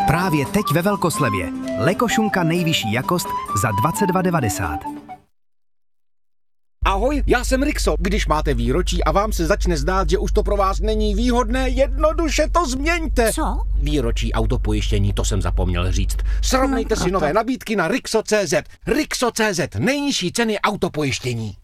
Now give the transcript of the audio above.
Právě teď ve velkoslevě. Lekošunka nejvyšší jakost za 22,90. Ahoj, já jsem Rixo. Když máte výročí a vám se začne zdát, že už to pro vás není výhodné, jednoduše to změňte. Co? Výročí autopojištění, to jsem zapomněl říct. Srovnejte si nové nabídky na Rixo.cz. Rixo.cz, nejnižší ceny autopojištění.